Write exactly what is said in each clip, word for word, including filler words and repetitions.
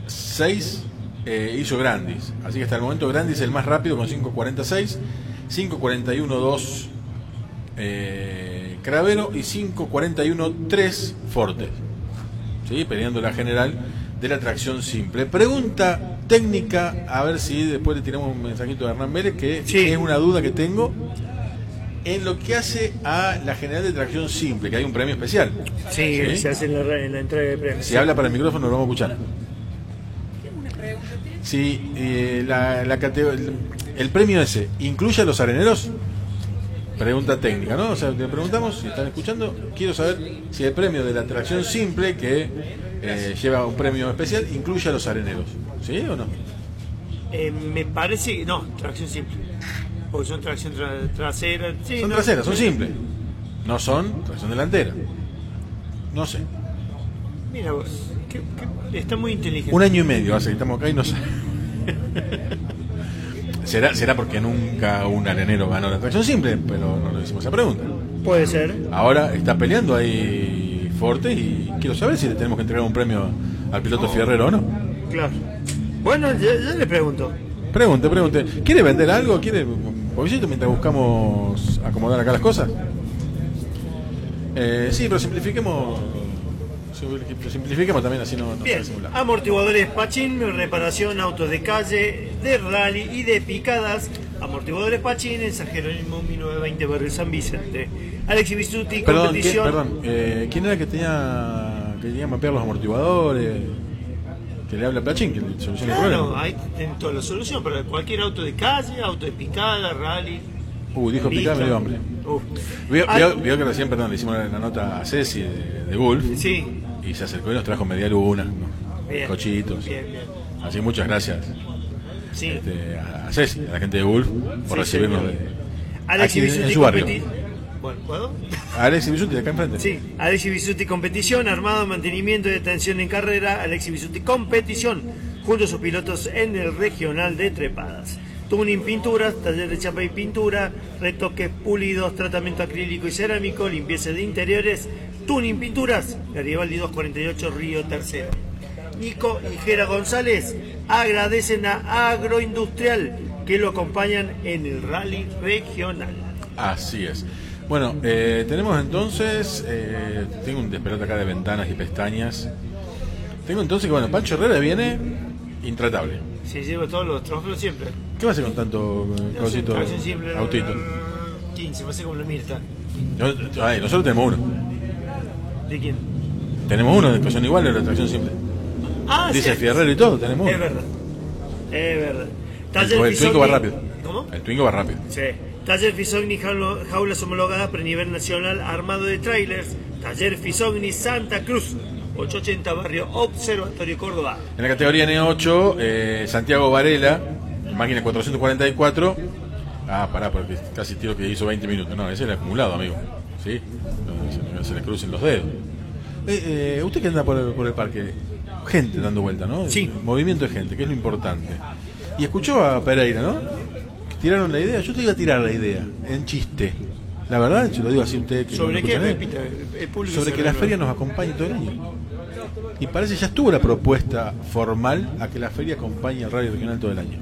seis eh, hizo Grandis. Así que hasta el momento Grandis es el más rápido con cinco cuarenta y seis, cinco cuarenta y uno dos eh, Cravero y cinco cuarenta y uno tres Forte. ¿Sí? Peleando la general de la tracción simple. Pregunta técnica, a ver si después le tiramos un mensajito de Hernán Vélez, que sí. Es una duda que tengo en lo que hace a la general de tracción simple, que hay un premio especial. Sí, ¿sí? Se hace en la, en la entrega de premios. Si habla para el micrófono lo vamos a escuchar. Si eh, la, la categoría, el premio ese incluye a los areneros. Pregunta técnica, ¿no? O sea, te preguntamos, si están escuchando, quiero saber si el premio de la tracción simple, que eh, lleva un premio especial, incluye a los areneros. ¿Sí o no? Eh, me parece, no, tracción simple. Porque son tracción tra trasera. Sí, son no, traseras, son simples. No son tracción delantera. No sé. Mira vos, que, que está muy inteligente. Un año y medio hace que estamos acá y no sé. ¿Será, será porque nunca un arenero ganó la tracción simple, pero no le hicimos esa pregunta. Puede ser. Ahora está peleando ahí Forte y quiero saber si le tenemos que entregar un premio al piloto no. Fierrero o no. Claro. Bueno, ya, ya le pregunto. Pregunte, pregunte. ¿Quiere vender algo? ¿Quiere un poquito mientras buscamos acomodar acá las cosas? Eh, sí, pero simplifiquemos. Simplifiquemos también, así no, no Bien, amortiguadores Pachín, reparación, autos de calle, de rally y de picadas. Amortiguadores Pachín en San Jerónimo mil novecientos veinte, barrio San Vicente. Alexis Bisuti, perdón, competición. ¿qué, perdón eh, ¿quién era que tenía que tenía que mapear los amortiguadores? Que le habla a Pachín, que le soluciona el problema. Claro, ahí tienen toda la solución para cualquier auto de calle, auto de picada, rally. Uh, dijo picada, me dio hambre. Uh. Vio, vio, vio que recién, perdón, le hicimos la nota a Ceci de, de Gulf. Sí. Y se acercó y nos trajo media luna, ¿no? Bien, cochitos. Bien, bien. Así muchas gracias sí. este, a Ceci, a la gente de Gulf, por sí, recibirnos sí, de, Alexis aquí, en su barrio. Bueno, ¿puedo? Alexis Bisuti, de acá enfrente. Sí, Alexis Bisuti Competición, armado, mantenimiento y detención en carrera. Alexis Bisuti Competición, junto a sus pilotos en el regional de trepadas. Tuning Pinturas, taller de chapa y pintura, retoques pulidos, tratamiento acrílico y cerámico, limpieza de interiores. Tuning Pinturas, Garibaldi doscientos cuarenta y ocho, Río Tercero. Nico y Gera González agradecen a Agroindustrial que lo acompañan en el rally regional. Así es. Bueno, eh, tenemos entonces, eh, tengo un despelote acá de ventanas y pestañas. Tengo entonces que, bueno, Pancho Herrera viene intratable. Sí, lleva todos los trofeos siempre. ¿Qué va a hacer con tanto no cosito, sé, simple, autito? quince, va a ser como la Mirta. Ay, nosotros tenemos uno. ¿De quién? Tenemos uno de que son iguales de la tracción simple. Ah, dice sí, Fierrero y todo, tenemos uno. Es verdad. Es verdad. Taller el, el Twingo va rápido. ¿Cómo? El Twingo va rápido. Sí. Taller Fisogni, jaulas homologadas para nivel nacional, armado de trailers. Taller Fisogni Santa Cruz, ochocientos ochenta, barrio Observatorio Córdoba. En la categoría N ocho, eh, Santiago Varela, máquina cuatrocientos cuarenta y cuatro. Ah, pará, porque casi tiro que hizo veinte minutos. No, ese es el acumulado, amigo. ¿Sí? No, se, se le crucen los dedos. Eh, eh, usted que anda por el, por el parque, gente dando vuelta, ¿no? Sí. Movimiento de gente, que es lo importante. Y escuchó a Pereira, ¿no? Que tiraron la idea. Yo te iba a tirar la idea, en chiste. La verdad, se lo digo así a usted. Que ¿Sobre no qué? Repita, el público sobre que la feria nos acompañe todo el año. Y parece ya estuvo la propuesta formal a que la feria acompañe al radio regional todo el año.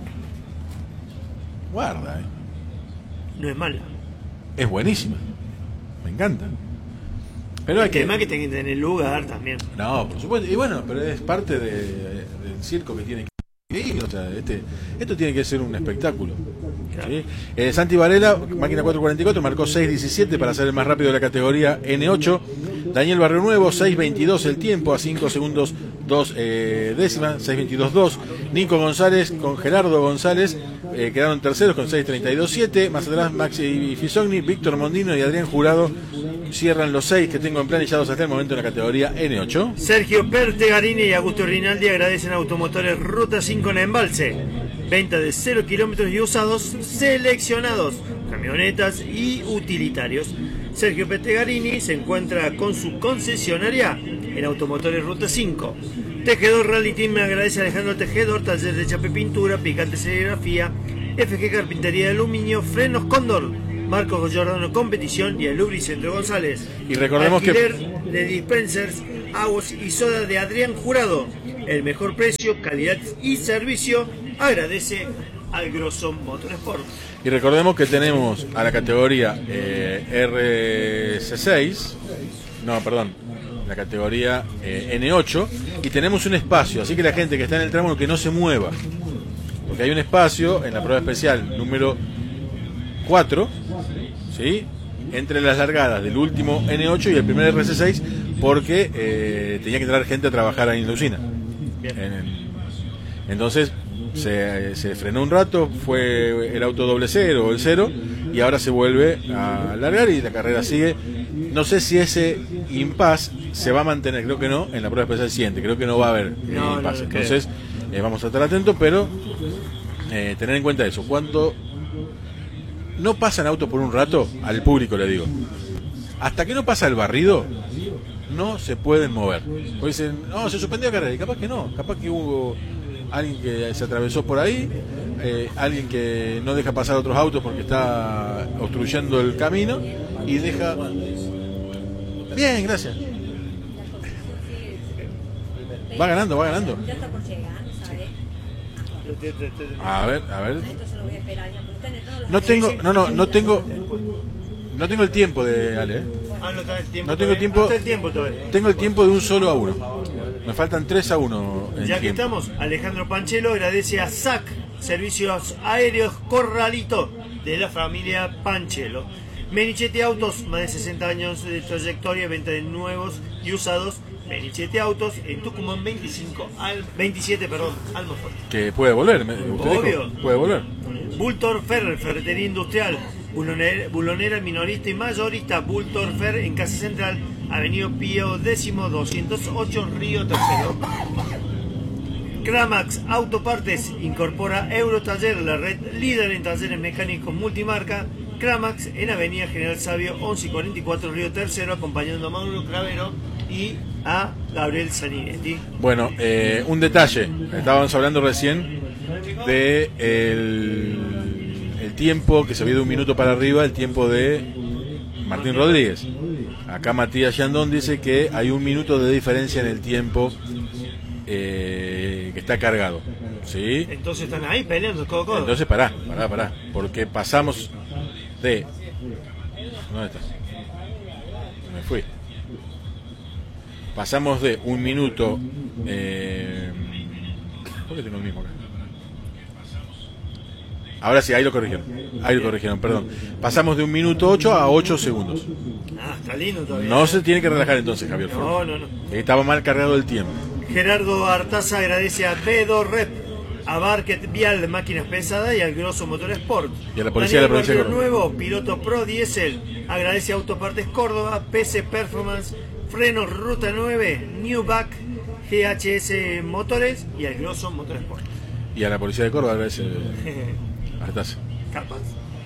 Guarda, ¿eh? No es mala. Es buenísima. Me encanta. Pero hay el que... tema que tiene que tener lugar también. No, por supuesto. Y bueno, pero es parte de, del circo que tiene que ir. O sea, este, esto tiene que ser un espectáculo. Claro. ¿Sí? Eh, Santi Varela, máquina cuatrocientos cuarenta y cuatro, marcó seis diecisiete para ser el más rápido de la categoría N ocho. Daniel Barrio Nuevo, seis veintidós el tiempo, a cinco segundos dos eh, décimas, seis veintidós dos. Nico González con Gerardo González eh, quedaron terceros con seis treinta y dos siete. Más atrás Maxi Fisogni, Víctor Mondino y Adrián Jurado cierran los seis que tengo emplanillados hasta el momento en la categoría N ocho. Sergio Pertegarini y Augusto Rinaldi agradecen a Automotores Ruta cinco en Embalse. Venta de cero kilómetros y usados seleccionados, camionetas y utilitarios. Sergio Pertegarini se encuentra con su concesionaria en Automotores Ruta cinco. Tejedor Rally Team agradece a Alejandro Tejedor, taller de chapa y pintura, picante serigrafía, F G Carpintería de Aluminio, Frenos Cóndor, Marcos Giordano Competición y el Lubricentro González. Y recordemos Alquiler que... de dispensers, aguas y soda de Adrián Jurado. el mejor precio, calidad y servicio. Agradece al Grosso Motorsport. Y recordemos que tenemos a la categoría eh, R C seis, no, perdón, la categoría eh, N ocho, y tenemos un espacio, así que la gente que está en el tramo que no se mueva, porque hay un espacio en la prueba especial número cuatro, ¿sí?, entre las largadas del último N ocho y el primer R C seis, porque eh, tenía que traer gente a trabajar ahí en la usina. En el, entonces se, se frenó un rato, fue el auto doble cero o el cero, y ahora se vuelve a largar y la carrera sigue. No sé si ese impasse se va a mantener, creo que no, en la prueba especial siguiente, creo que no va a haber no, impasse. No, entonces eh, vamos a estar atentos, pero eh, tener en cuenta eso. Cuando no pasan autos por un rato, al público le digo, hasta que no pasa el barrido, no se pueden mover. Porque dicen, no, se suspendió la carrera, y capaz que no, capaz que hubo alguien que se atravesó por ahí, eh, alguien que no deja pasar otros autos porque está obstruyendo el camino y deja... Bien, gracias. Va ganando, va ganando. Ya está por llegar, ¿sabes? A ver, a ver. No tengo, no, no, no tengo, no tengo el tiempo de Ale, ¿eh? Ah, no está el tiempo. No tengo el tiempo. No está el tiempo todavía. Tengo el tiempo de un solo a uno. Me faltan tres a uno. En Ya que tiempo. estamos, Alejandro Panchelo agradece a S A C, Servicios Aéreos Corralito, de la familia Panchelo. Menichetti Autos, más de sesenta años de trayectoria, venta de nuevos y usados. Menichetti Autos en Tucumán veinticinco al veintisiete, perdón, Almafuerte. Que puede volver, me- usted Obvio. dijo, puede volver. Bultor Ferrer, ferretería industrial, bulonera, bulonera minorista y mayorista. Bultor Ferrer en Casa Central, Avenida Pío X, doscientos ocho, Río Tercero. Cramax Autopartes incorpora Eurotaller, la red líder en talleres mecánicos multimarca. Cramax en Avenida General Sabio once y cuarenta y cuatro, Río Tercero, acompañando a Mauro Cravero y a Gabriel Saninetti. Bueno, eh, un detalle. Estábamos hablando recién de el, el tiempo que se vio de un minuto para arriba, el tiempo de Martín Rodríguez. Acá Matías Yandón dice que hay un minuto de diferencia en el tiempo eh, que está cargado. ¿Sí? Entonces están ahí peleando codo a codo. Entonces pará, pará, pará. Porque pasamos de... ¿Dónde estás? Me fui. Pasamos de un minuto... Eh... ¿Por qué tengo el mismo acá? Ahora sí, ahí lo corrigieron. Ahí lo corrigieron, perdón. Pasamos de un minuto ocho a ocho segundos. Ah, está lindo todavía. No se tiene que relajar entonces, Javier Ford. No, no, no. Estaba mal cargado el tiempo. Gerardo Artaza agradece a B dos Rep, a Barket Vial de Máquinas Pesadas y al Grosso Motorsport. Y a la policía de la provincia de Barrio Córdoba. Nuevo, piloto Pro Diesel, agradece a Autopartes Córdoba, P C Performance, Frenos Ruta nueve, Newback, G H S Motores y al Grosso Motorsport. Y a la policía de Córdoba, a veces... Artaza. Capaz.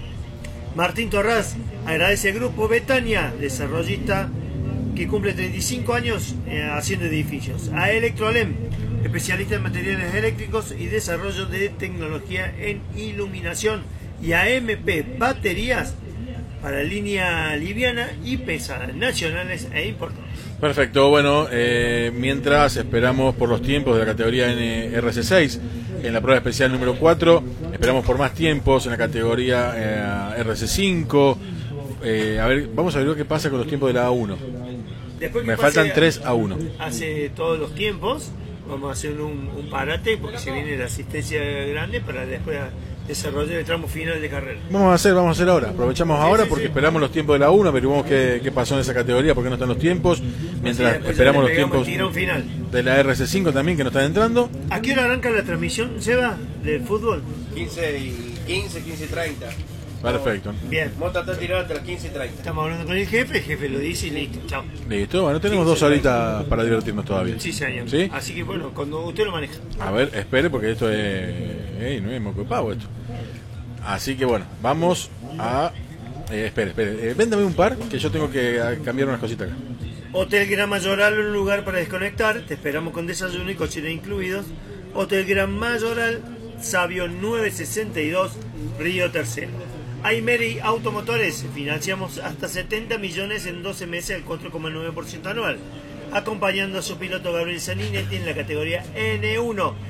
Martín Torraz agradece al Grupo Betania, desarrollista que cumple treinta y cinco años eh, haciendo edificios. A Electrolem, especialista en materiales eléctricos y desarrollo de tecnología en iluminación. Y a M P Baterías para línea liviana y pesada, nacionales e importadas. Perfecto, bueno, eh, mientras esperamos por los tiempos de la categoría N R C seis en la prueba especial número cuatro, esperamos por más tiempos en la categoría eh, R C cinco, eh, a ver, vamos a ver qué pasa con los tiempos de la A uno. Después que Me pase faltan tres A uno. Hace todos los tiempos, vamos a hacer un, un parate porque se viene la asistencia grande para después desarrollar el tramo final de carrera. Vamos a hacer, vamos a hacer ahora, aprovechamos Sí, ahora sí, porque sí. esperamos los tiempos de la uno, averiguamos qué, qué pasó en esa categoría, por qué no están los tiempos, mientras Sí, después esperamos ya los le pegamos tiempos el tirón final. de la R C cinco también que no están entrando. ¿A qué hora arranca la transmisión, Seba, del fútbol? quince y quince, quince y treinta. Perfecto. Bien, Vamos a tratar de tirar hasta las quince y treinta. estamos hablando con el jefe, el jefe lo dice y listo, chao. Listo, bueno, tenemos dos horitas para divertirnos todavía. Sí, señor. ¿Sí? Así que bueno, cuando usted lo maneja. A ver, espere porque esto es... Ey, no es moco de pavo esto. Así que bueno, vamos a... Eh, espere, espere. Eh, véndame un par que yo tengo que ah, cambiar unas cositas acá. Hotel Gran Mayoral, un lugar para desconectar. Te esperamos con desayuno y cochera incluidos. Hotel Gran Mayoral, Sabio novecientos sesenta y dos, Río Tercero. Aimeri Automotores, financiamos hasta setenta millones en doce meses al cuatro coma nueve por ciento anual. acompañando a su piloto Gabriel Saninetti en la categoría N uno.